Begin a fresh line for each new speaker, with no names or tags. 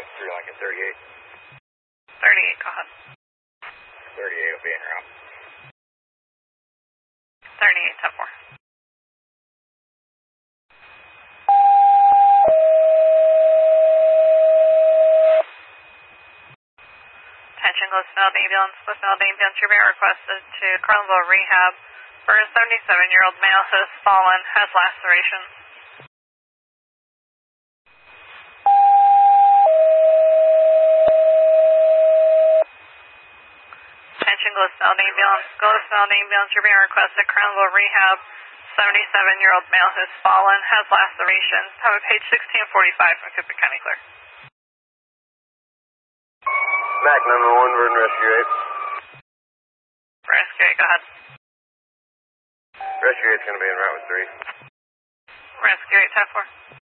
through like a 38.
38, go ahead.
38 will be en route.
38, 10-4. Attention, Glisfeld ambulance. Glisfeld ambulance, you're being requested to Carlinville Rehab for a 77-year-old male who has fallen, has lacerations. Attention, Glisfeld ambulance. Glisfeld ambulance, you're being requested Carlinville Rehab. 77-year-old male who has fallen, has lacerations. Have a page 1645 from Cooper County Clear.
Mac 911, Verdon Rescue 8.
Rescue 8, go ahead.
Rescue 8's going to be en route with 3.
Rescue 8, 10-4.